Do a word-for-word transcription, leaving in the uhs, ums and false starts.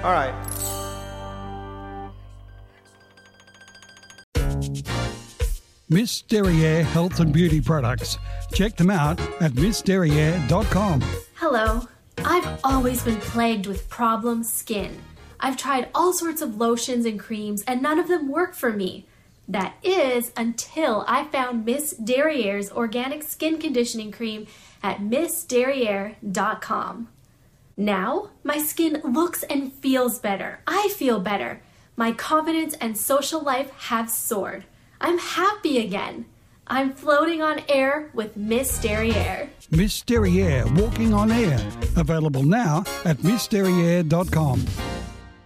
All right. Miss Derriere Health and Beauty Products. Check them out at miss derriere dot com. Hello. I've always been plagued with problem skin. I've tried all sorts of lotions and creams and none of them work for me. That is until I found Miss Derriere's organic skin conditioning cream at miss derriere dot com. Now, my skin looks and feels better. I feel better. My confidence and social life have soared. I'm happy again. I'm floating on air with Miss Derriere. Miss Derriere Walking on Air. Available now at miss derriere dot com.